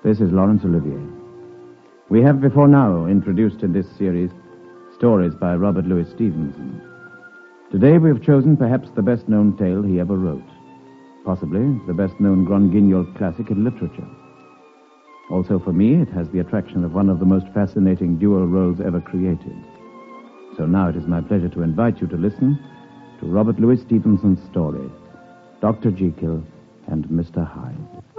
This is Laurence Olivier. We have before now introduced in this series stories by Robert Louis Stevenson. Today we have chosen perhaps the best-known tale he ever wrote. Possibly the best-known Grand Guignol classic in literature. Also for me, it has the attraction of one of the most fascinating dual roles ever created. So now it is my pleasure to invite you to listen to Robert Louis Stevenson's story, Dr. Jekyll and Mr. Hyde.